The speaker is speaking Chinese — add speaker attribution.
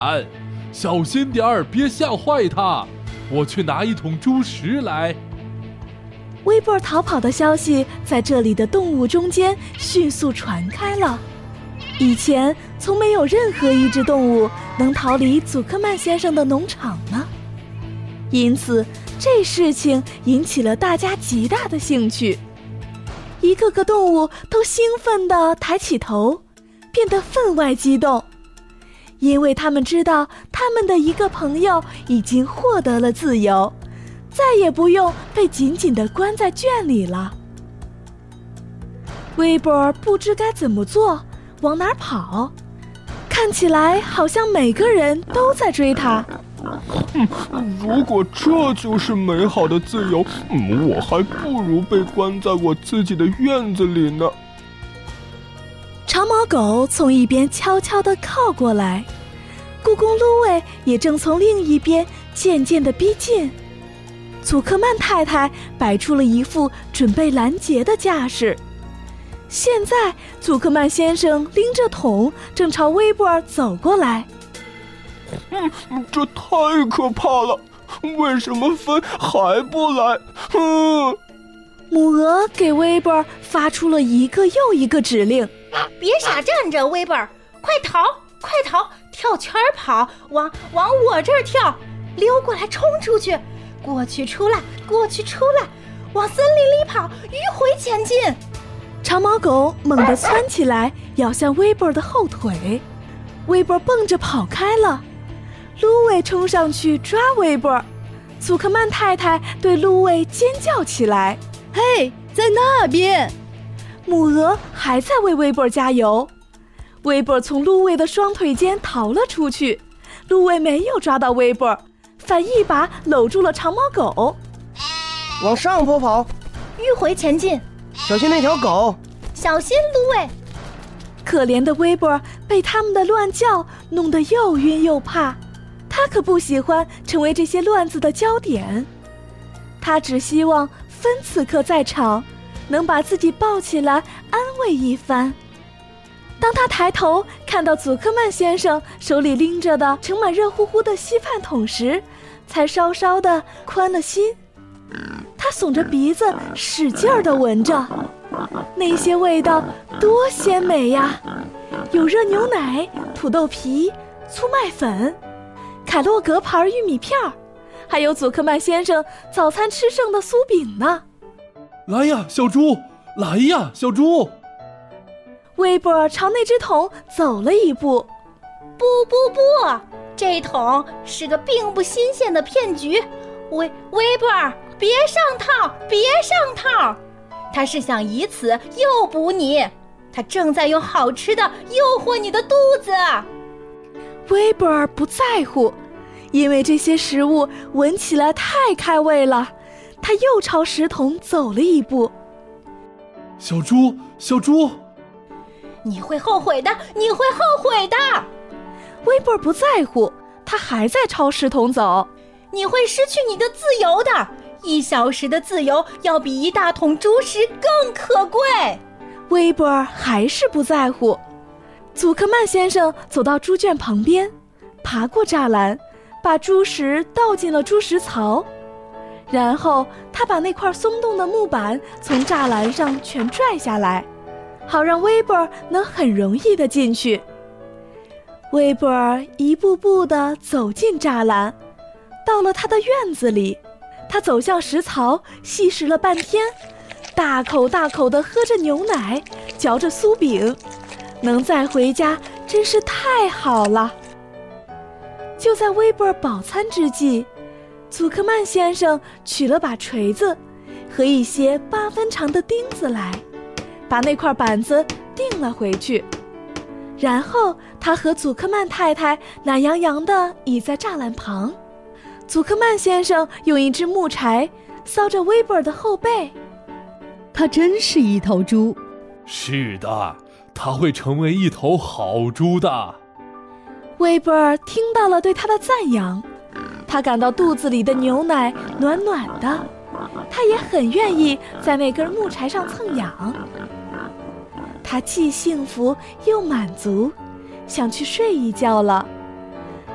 Speaker 1: 小心点儿，别吓坏它。我去拿一桶猪食来。
Speaker 2: 威波尔逃跑的消息在这里的动物中间迅速传开了。以前从没有任何一只动物能逃离祖克曼先生的农场呢，因此这事情引起了大家极大的兴趣。一个个动物都兴奋地抬起头，变得分外激动，因为他们知道他们的一个朋友已经获得了自由，再也不用被紧紧地关在圈里了。威波尔不知该怎么做，往哪儿跑，看起来好像每个人都在追他。
Speaker 3: 如果这就是美好的自由，我还不如被关在我自己的院子里呢。
Speaker 2: 长毛狗从一边悄悄地靠过来，故宫芦苇也正从另一边渐渐地逼近。祖克曼太太摆出了一副准备拦截的架势。现在祖克曼先生拎着桶正朝威波尔走过来。
Speaker 3: 这太可怕了，为什么风还不来？
Speaker 2: 母鹅给威波尔发出了一个又一个指令。
Speaker 4: 别傻站着，威波尔，快逃快逃，跳圈跑，往我这儿跳，溜过来冲出去，过去出来过去出来，往森林里跑，迂回前进。
Speaker 2: 长毛狗猛地窜起来，咬向威波尔的后腿，威波尔蹦着跑开了。芦苇冲上去抓威波尔，祖克曼太太对芦苇尖叫起来：
Speaker 5: 嘿，在那边！
Speaker 2: 母鹅还在为威波尔加油。威波尔从芦苇的双腿间逃了出去，芦苇没有抓到威波尔，反一把搂住了长毛狗。
Speaker 6: 往上坡跑，
Speaker 4: 迂回前进，
Speaker 6: 小心那条狗，
Speaker 4: 小心芦苇。
Speaker 2: 可怜的威波尔被他们的乱叫弄得又晕又怕，他可不喜欢成为这些乱子的焦点，他只希望芬此刻在场，能把自己抱起来安慰一番。当他抬头看到祖克曼先生手里拎着的盛满热乎乎的稀饭桶时，才稍稍的宽了心。他耸着鼻子使劲儿地闻着，那些味道多鲜美呀！有热牛奶、土豆皮、粗麦粉、凯洛格牌玉米片，还有祖克曼先生早餐吃剩的酥饼呢。
Speaker 1: 来呀，小猪！来呀，小猪！
Speaker 2: 威波尔朝那只桶走了一步。
Speaker 4: 不，这桶是个并不新鲜的骗局。威波尔，别上套，别上套！他是想以此诱捕你，他正在用好吃的诱惑你的肚子。
Speaker 2: 威波尔不在乎，因为这些食物闻起来太开胃了。他又朝食桶走了一步。
Speaker 1: 小猪，小猪！
Speaker 4: 你会后悔的，你会后悔的！
Speaker 2: 威波尔不在乎，他还在朝食桶走。
Speaker 4: 你会失去你的自由的，1小时的自由要比1大桶猪食更可贵。
Speaker 2: 威波尔还是不在乎。祖克曼先生走到猪圈旁边，爬过栅栏，把猪食倒进了猪食槽，然后他把那块松动的木板从栅栏上全拽下来，好让威波尔能很容易地进去。威波尔一步步地走进栅栏，到了他的院子里，他走向食槽，细食了半天，大口大口地喝着牛奶，嚼着酥饼，能再回家真是太好了。就在威波尔饱餐之际，祖克曼先生取了把锤子和一些8分长的钉子来，把那块板子钉了回去。然后他和祖克曼太太懒洋洋地倚在栅栏旁，祖克曼先生用一支木柴搔着威波尔的后背。
Speaker 5: 他真是一头猪。
Speaker 1: 是的，他会成为一头好猪的。
Speaker 2: 威波尔听到了对他的赞扬，他感到肚子里的牛奶暖暖的，他也很愿意在那根木柴上蹭痒。他既幸福又满足，想去睡一觉了。